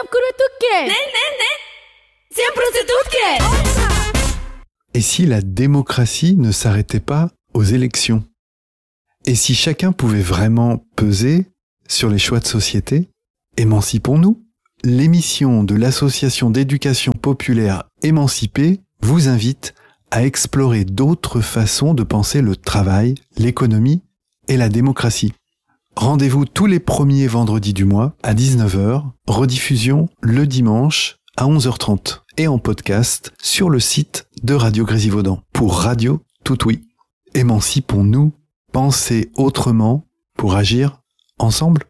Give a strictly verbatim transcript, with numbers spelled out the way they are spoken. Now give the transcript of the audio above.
Et si la démocratie ne s'arrêtait pas aux élections? Et si chacun pouvait vraiment peser sur les choix de société? Émancipons-nous. L'émission de l'association d'éducation populaire Émancipée vous invite à explorer d'autres façons de penser le travail, l'économie et la démocratie. Rendez-vous tous les premiers vendredis du mois à dix-neuf heures, rediffusion le dimanche à onze heures trente et en podcast sur le site de Radio Grésivaudan pour Radio Tout Oui. Émancipons-nous, pensez autrement pour agir ensemble.